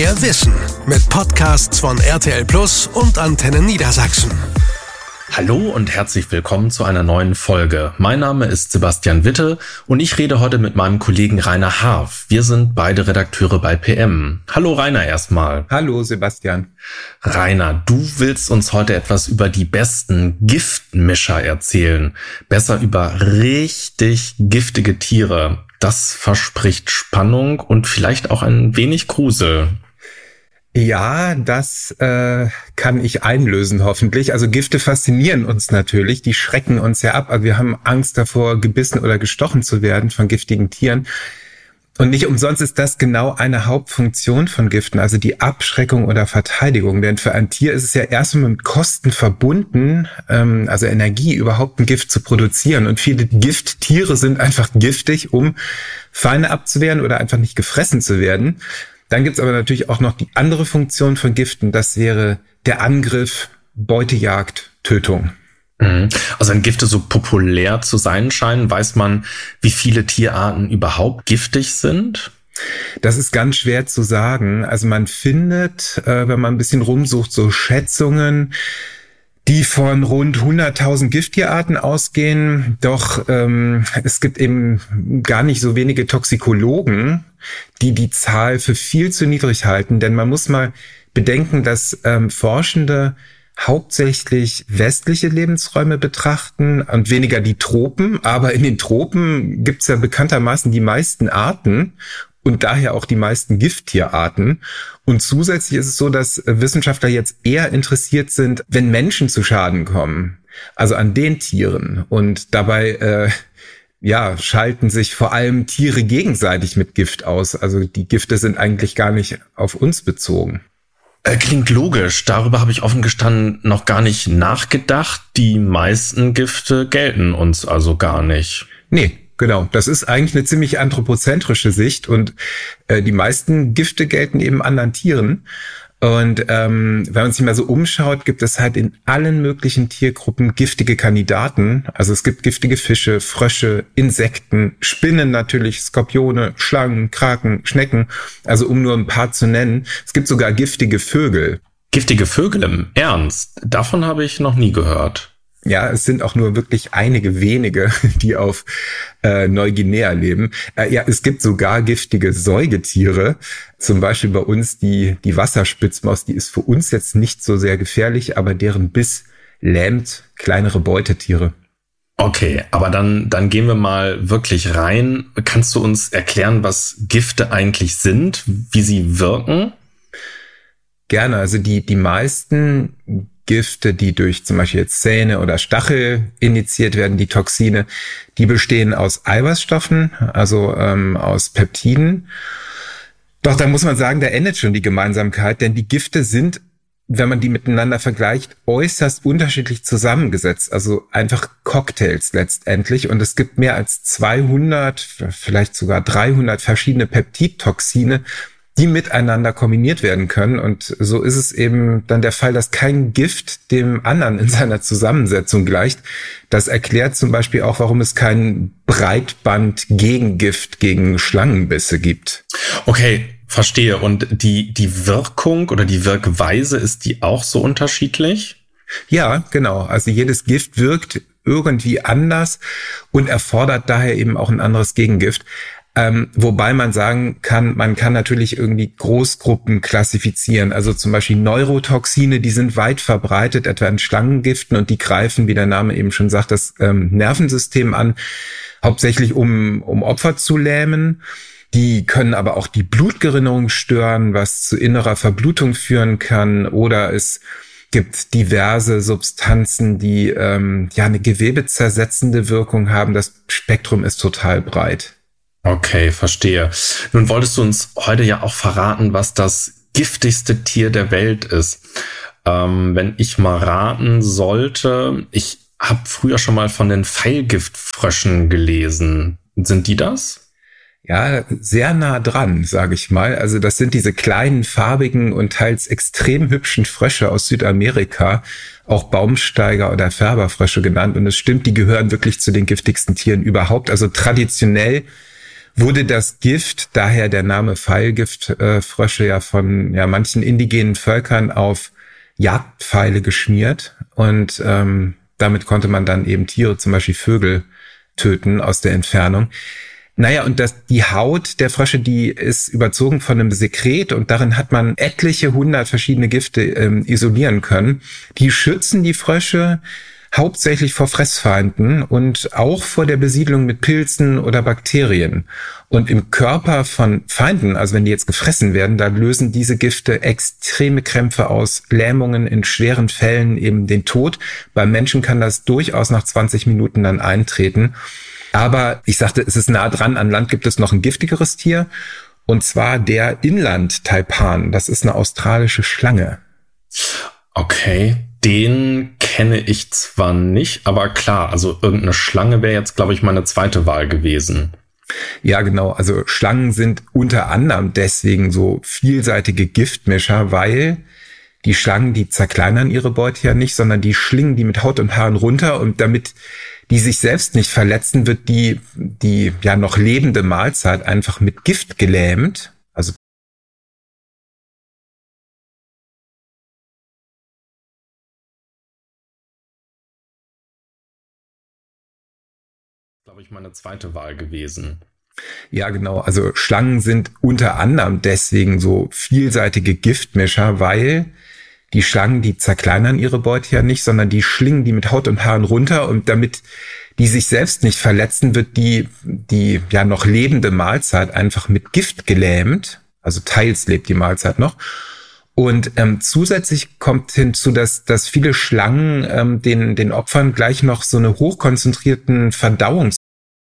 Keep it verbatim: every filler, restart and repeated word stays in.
Mehr Wissen mit Podcasts von R T L Plus und Antenne Niedersachsen. Hallo und herzlich willkommen zu einer neuen Folge. Mein Name ist Sebastian Witte und ich rede heute mit meinem Kollegen Rainer Harf. Wir sind beide Redakteure bei P M. Hallo Rainer erstmal. Hallo Sebastian. Rainer, du willst uns heute etwas über die besten Giftmischer erzählen. Besser über richtig giftige Tiere. Das verspricht Spannung und vielleicht auch ein wenig Grusel. Ja, das äh, kann ich einlösen hoffentlich. Also Gifte faszinieren uns natürlich, die schrecken uns ja ab. Also wir haben Angst davor, gebissen oder gestochen zu werden von giftigen Tieren. Und nicht umsonst ist das genau eine Hauptfunktion von Giften, also die Abschreckung oder Verteidigung. Denn für ein Tier ist es ja erstmal mit Kosten verbunden, ähm, also Energie, überhaupt ein Gift zu produzieren. Und viele Gifttiere sind einfach giftig, um Feinde abzuwehren oder einfach nicht gefressen zu werden. Dann gibt's aber natürlich auch noch die andere Funktion von Giften. Das wäre der Angriff, Beutejagd, Tötung. Also wenn Gifte so populär zu sein scheinen, weiß man, wie viele Tierarten überhaupt giftig sind? Das ist ganz schwer zu sagen. Also man findet, äh, wenn man ein bisschen rumsucht, so Schätzungen, die von rund hunderttausend Gifttierarten ausgehen. Doch ähm, es gibt eben gar nicht so wenige Toxikologen, die die Zahl für viel zu niedrig halten. Denn man muss mal bedenken, dass ähm, Forschende hauptsächlich westliche Lebensräume betrachten und weniger die Tropen. Aber in den Tropen gibt es ja bekanntermaßen die meisten Arten und daher auch die meisten Gifttierarten. Und zusätzlich ist es so, dass Wissenschaftler jetzt eher interessiert sind, wenn Menschen zu Schaden kommen, also an den Tieren. Und dabei äh, ja schalten sich vor allem Tiere gegenseitig mit Gift aus. Also die Gifte sind eigentlich gar nicht auf uns bezogen. Klingt logisch. Darüber habe ich offen gestanden noch gar nicht nachgedacht. Die meisten Gifte gelten uns also gar nicht. Nee. Genau, das ist eigentlich eine ziemlich anthropozentrische Sicht und äh, die meisten Gifte gelten eben anderen Tieren. Und ähm, wenn man sich mal so umschaut, gibt es halt in allen möglichen Tiergruppen giftige Kandidaten. Also es gibt giftige Fische, Frösche, Insekten, Spinnen natürlich, Skorpione, Schlangen, Kraken, Schnecken. Also um nur ein paar zu nennen. Es gibt sogar giftige Vögel. Giftige Vögel im Ernst? Davon habe ich noch nie gehört. Ja, es sind auch nur wirklich einige wenige, die auf äh, Neuguinea leben. Äh, ja, es gibt sogar giftige Säugetiere. Zum Beispiel bei uns die die Wasserspitzmaus, die ist für uns jetzt nicht so sehr gefährlich, aber deren Biss lähmt kleinere Beutetiere. Okay, aber dann dann gehen wir mal wirklich rein. Kannst du uns erklären, was Gifte eigentlich sind, wie sie wirken? Gerne, also die die meisten Gifte, die durch zum Beispiel jetzt Zähne oder Stachel injiziert werden, die Toxine, die bestehen aus Eiweißstoffen, also ähm, aus Peptiden. Doch da muss man sagen, da endet schon die Gemeinsamkeit, denn die Gifte sind, wenn man die miteinander vergleicht, äußerst unterschiedlich zusammengesetzt, also einfach Cocktails letztendlich. Und es gibt mehr als zweihundert, vielleicht sogar dreihundert verschiedene Peptidtoxine, die miteinander kombiniert werden können. Und so ist es eben dann der Fall, dass kein Gift dem anderen in seiner Zusammensetzung gleicht. Das erklärt zum Beispiel auch, warum es kein Breitband-Gegengift gegen Schlangenbisse gibt. Okay, verstehe. Und die, die Wirkung oder die Wirkweise, ist die auch so unterschiedlich? Ja, genau. Also jedes Gift wirkt irgendwie anders und erfordert daher eben auch ein anderes Gegengift. Ähm, wobei man sagen kann, man kann natürlich irgendwie Großgruppen klassifizieren. Also zum Beispiel Neurotoxine, die sind weit verbreitet, etwa in Schlangengiften, und die greifen, wie der Name eben schon sagt, das ähm, Nervensystem an, hauptsächlich um, um Opfer zu lähmen. Die können aber auch die Blutgerinnung stören, was zu innerer Verblutung führen kann. Oder es gibt diverse Substanzen, die ähm, ja eine gewebezersetzende Wirkung haben. Das Spektrum ist total breit. Okay, verstehe. Nun wolltest du uns heute ja auch verraten, was das giftigste Tier der Welt ist. Ähm, wenn ich mal raten sollte, ich habe früher schon mal von den Pfeilgiftfröschen gelesen. Sind die das? Ja, sehr nah dran, sage ich mal. Also das sind diese kleinen, farbigen und teils extrem hübschen Frösche aus Südamerika, auch Baumsteiger oder Färberfrösche genannt. Und es stimmt, die gehören wirklich zu den giftigsten Tieren überhaupt. Also traditionell wurde das Gift, daher der Name Pfeilgiftfrösche, äh, ja von ja manchen indigenen Völkern auf Jagdpfeile geschmiert. Und ähm, damit konnte man dann eben Tiere, zum Beispiel Vögel, töten aus der Entfernung. Naja, und das, die Haut der Frösche, die ist überzogen von einem Sekret und darin hat man etliche hundert verschiedene Gifte ähm, isolieren können. Die schützen die Frösche hauptsächlich vor Fressfeinden und auch vor der Besiedlung mit Pilzen oder Bakterien. Und im Körper von Feinden, also wenn die jetzt gefressen werden, da lösen diese Gifte extreme Krämpfe aus, Lähmungen, in schweren Fällen eben den Tod. Beim Menschen kann das durchaus nach zwanzig Minuten dann eintreten. Aber ich sagte, es ist nah dran, an Land gibt es noch ein giftigeres Tier, und zwar der Inland-Taipan. Das ist eine australische Schlange. Okay, den kenne ich zwar nicht, aber klar, also irgendeine Schlange wäre jetzt, glaube ich, meine zweite Wahl gewesen. Ja, genau. Also Schlangen sind unter anderem deswegen so vielseitige Giftmischer, weil die Schlangen, die zerkleinern ihre Beute ja nicht, sondern die schlingen die mit Haut und Haaren runter, und damit die sich selbst nicht verletzen, wird die, die ja noch lebende Mahlzeit einfach mit Gift gelähmt. Also glaube ich, meine zweite Wahl gewesen. Ja, genau. Also Schlangen sind unter anderem deswegen so vielseitige Giftmischer, weil die Schlangen, die zerkleinern ihre Beute ja nicht, sondern die schlingen die mit Haut und Haaren runter, und damit die sich selbst nicht verletzen, wird die, die ja noch lebende Mahlzeit einfach mit Gift gelähmt. Also teils lebt die Mahlzeit noch. Und ähm, zusätzlich kommt hinzu, dass, dass viele Schlangen ähm, den, den Opfern gleich noch so eine hochkonzentrierten Verdauungs